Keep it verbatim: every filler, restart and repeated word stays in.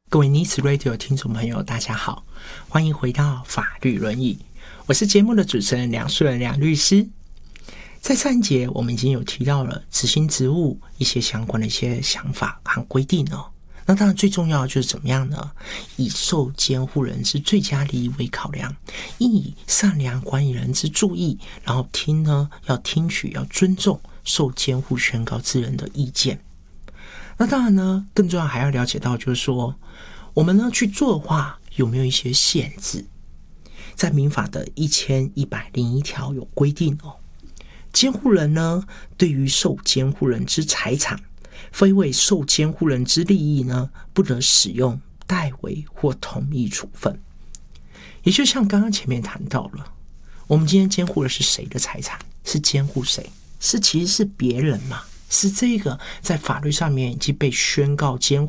各位 Needs Radio 听众朋友大家好，欢迎回到法律轮椅，我是节目的主持人梁淑仁梁律师。在上一节我们已经有提到了执行职务一些相关的一些想法和规定哦。那当然最重要的就是怎么样呢？以受监护人之最佳利益为考量，应以善良管理人之注意，然后听呢要听取要尊重受监护宣告之人的意见。那当然呢，更重要还要了解到就是说，我们呢去做的话有没有一些限制？在民法的一千一百零一条有规定哦，监护人呢对于受监护人之财产，非为受监护人之利益呢，不得使用、代为或同意处分。也就像刚刚前面谈到了，我们今天监护的是谁的财产？是监护谁？是其实是别人嘛？是这个在法律上面已经被宣告监护